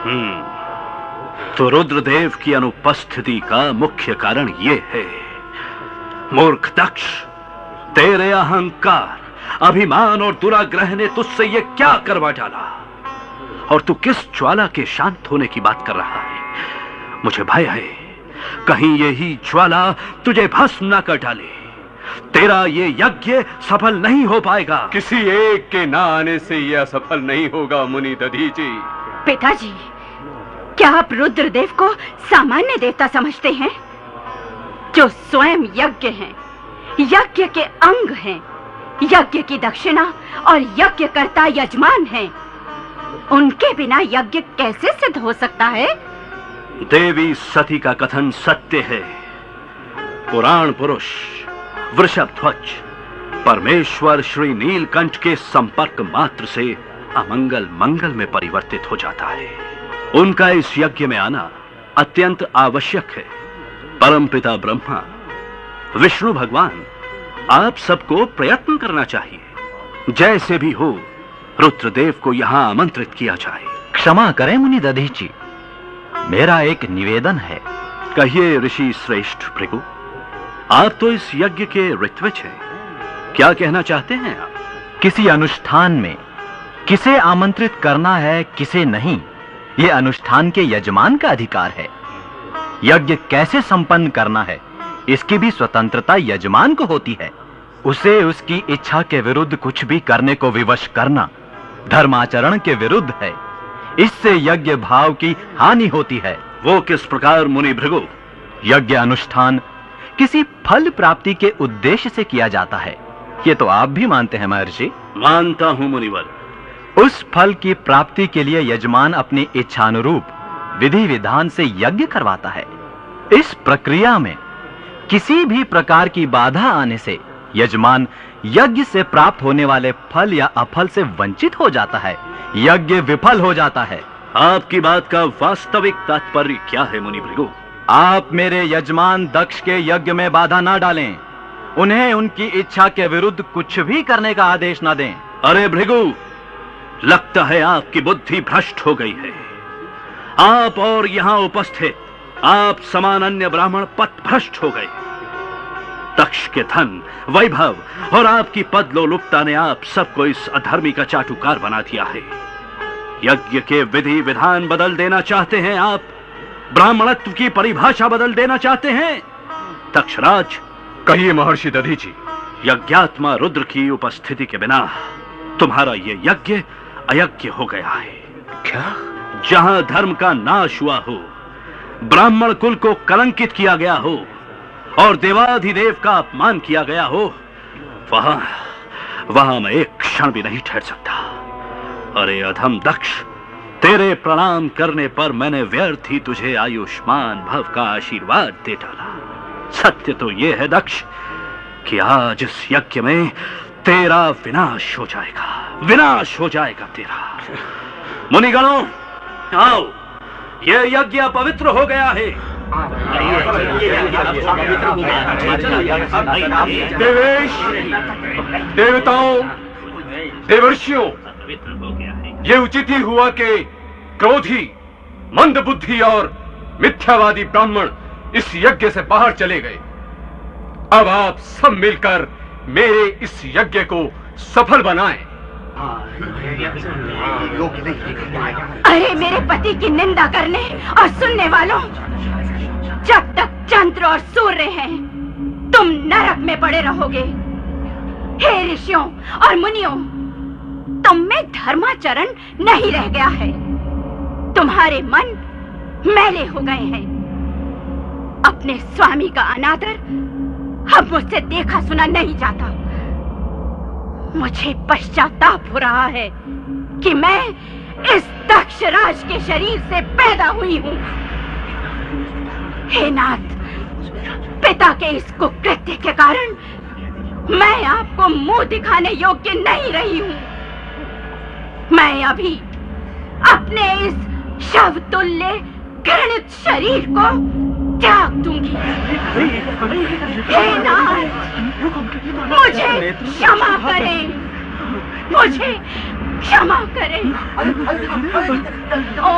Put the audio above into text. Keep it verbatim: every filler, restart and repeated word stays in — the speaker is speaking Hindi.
हम्म, तो रुद्रदेव की अनुपस्थिति का मुख्य कारण यह है, मूर्ख दक्ष, तेरे अहंकार, अभिमान और दुराग्रह ने तुझसे यह क्या करवा डाला? और तू किस ज्वाला के शांत होने की बात कर रहा है? मुझे भय है कहीं यही ज्वाला तुझे भस्म ना कर डाले। तेरा ये यज्ञ सफल नहीं हो पाएगा। किसी एक के ना आने से यह सफल नहीं होगा मुनि दधीचि। पिताजी, क्या आप रुद्रदेव को सामान्य देवता समझते हैं? जो स्वयं यज्ञ हैं, यज्ञ के अंग हैं, यज्ञ की दक्षिणा और यज्ञ करता यजमान हैं, उनके बिना यज्ञ कैसे सिद्ध हो सकता है? देवी सती का कथन सत्य है। पुराण पुरुष वृषभध्वज परमेश्वर श्री नीलकंठ के संपर्क मात्र से अमंगल मंगल में परिवर्तित हो जाता है। उनका इस यज्ञ में आना अत्यंत आवश्यक है। परमपिता ब्रह्मा, विष्णु भगवान, आप सबको प्रयत्न करना चाहिए। जैसे भी हो रुद्रदेव को यहां आमंत्रित किया जाए। क्षमा करें मुनि दधीचि, मेरा एक निवेदन है। कहिए ऋषि श्रेष्ठ भृगु, आप तो इस यज्ञ के ऋत्विज हैं, क्या कहना चाहते हैं आप? किसी अनुष्ठान में किसे आमंत्रित करना है, किसे नहीं, यह अनुष्ठान के यजमान का अधिकार है। यज्ञ कैसे संपन्न करना है, इसकी भी स्वतंत्रता यजमान को होती है। उसे उसकी इच्छा के विरुद्ध कुछ भी करने को विवश करना धर्माचरण के विरुद्ध है। इससे यज्ञ भाव की हानि होती है। वो किस प्रकार मुनि भृगु? यज्ञ अनुष्ठान किसी फल प्राप्ति के उद्देश्य से किया जाता है, ये तो आप भी मानते हैं महर्षि। मानता हूं मुनिवर। उस फल की प्राप्ति के लिए यजमान अपनी इच्छानुरूप विधि विधान से यज्ञ करवाता है। इस प्रक्रिया में किसी भी प्रकार की बाधा आने से यजमान यज्ञ से प्राप्त होने वाले फल या अफल से वंचित हो जाता है, यज्ञ विफल हो जाता है। आपकी बात का वास्तविक तात्पर्य क्या है मुनि भृगु? आप मेरे यजमान दक्ष के यज्ञ में बाधा ना डालें, उन्हें उनकी इच्छा के विरुद्ध कुछ भी करने का आदेश ना दें। अरे भृगु, लगता है आपकी बुद्धि भ्रष्ट हो गई है। आप और यहां उपस्थित आप समान अन्य ब्राह्मण पथ भ्रष्ट हो गए। दक्ष के धन, वैभव और आपकी पदलोलुपता ने आप सबको इस अधर्मी का चाटुकार बना दिया है। यज्ञ के विधि विधान बदल देना चाहते हैं आप, ब्राह्मणत्व की परिभाषा बदल देना चाहते हैं। दक्षराज, कहिए महर्षि दधीचि। यज्ञात्मा रुद्र की उपस्थिति के बिना तुम्हारा यह यज्ञ अयज्ञ हो गया है। क्या? जहां धर्म का नाश हुआ हो, ब्राह्मण कुल को कलंकित किया गया हो और देवाधिदेव का अपमान किया गया हो, वहां वहां मैं एक क्षण भी नहीं ठहर सकता। अरे अधम दक्ष, तेरे प्रणाम करने पर मैंने व्यर्थ ही तुझे आयुष्मान भव का आशीर्वाद दे डाला। सत्य तो यह है दक्ष कि आज इस यज्ञ में तेरा विनाश हो जाएगा, विनाश हो जाएगा तेरा। मुनिगणों, आओ, यह यज्ञ पवित्र हो गया है। देवेश, देवताओं, देवर्षियों, ये उचित ही हुआ कि क्रोधी, मंदबुद्धि और मिथ्यावादी ब्राह्मण इस यज्ञ से बाहर चले गए। अब आप सब मिलकर मेरे इस यज्ञ को सफल बनाएं। अरे मेरे पति की निंदा करने और सुनने वालों, जब तक चंद्र और सूर्य हैं, तुम नरक में पड़े रहोगे। हे ऋषियों और मुनियों, तुम में धर्माचरण नहीं रह गया है। तुम्हारे मन मैले हो गए हैं। अपने स्वामी का अनादर अब मुझसे देखा सुना नहीं जाता। मुझे पश्चाताप हो रहा है कि मैं इस दक्षराज के शरीर से पैदा हुई हूं। हे नाथ, पिता के इस कुकृत्य के कारण मैं आपको मुंह दिखाने योग्य नहीं रही हूं। मैं अभी अपने इस शवतुल्य घृणित शरीर को त्याग दूंगी। हे नाथ, मुझे क्षमा करें, मुझे क्षमा करें।